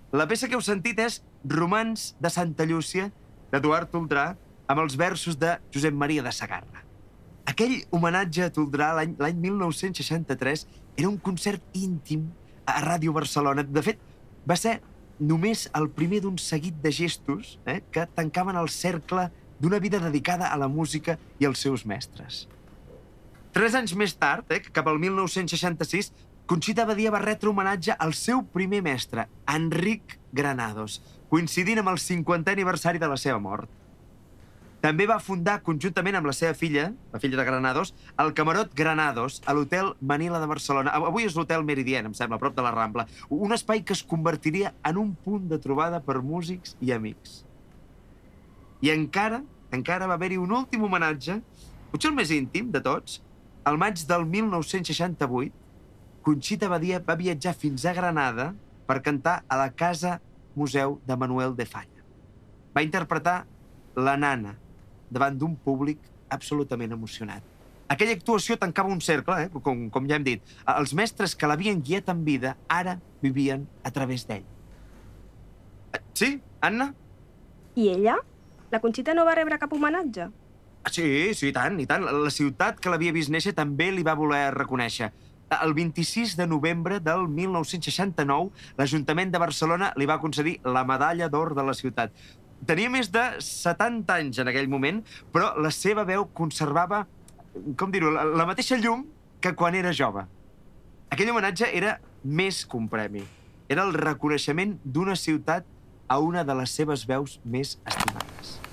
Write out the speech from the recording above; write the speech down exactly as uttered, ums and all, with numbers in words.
La peça que heu sentit és Romans de Santa Llúcia, d'Eduard Toldrà, amb els versos de Josep Maria de Sagarra. Aquell homenatge a Toldrà l'any mil nou-cents seixanta-tres era un concert íntim a Ràdio Barcelona. De fet, va ser només el primer d'un seguit de gestos eh, que tancaven el cercle d'una vida dedicada a la música i als seus mestres. Tres anys més tard, eh, cap al mil nou-cents seixanta-sis, Conxita Badia va retre homenatge al seu primer mestre, Enric Granados, coincidint amb el cinquantè aniversari de la seva mort. També va fundar, conjuntament amb la seva filla, la filla de Granados, el Camarot Granados, a l'Hotel Manila de Barcelona. Avui és l'Hotel Meridien, em sembla, a prop de la Rambla. Un espai que es convertiria en un punt de trobada per músics i amics. I encara, encara va haver-hi un últim homenatge, potser el més íntim de tots. Al maig del mil nou-cents seixanta-vuit, Conxita Badia va viatjar fins a Granada per cantar a la Casa Museu de Manuel de Falla. Va interpretar La Nana davant d'un públic absolutament emocionat. Aquella actuació tancava un cercle, eh? com, com ja hem dit. Els mestres que l'havien guiat en vida ara vivien a través d'ell. Sí, Anna? I ella? La Conxita no va rebre cap homenatge? Sí, sí, i tant, i tant. La ciutat que l'havia vist néixer també li va voler reconèixer. El vint-i-sis de novembre del mil nou-cents seixanta-nou, l'Ajuntament de Barcelona li va concedir la Medalla d'Or de la ciutat. Tenia més de setanta anys en aquell moment, però la seva veu conservava, com dir-ho, la mateixa llum que quan era jove. Aquell homenatge era més que un premi. Era el reconeixement d'una ciutat a una de les seves veus més estimades.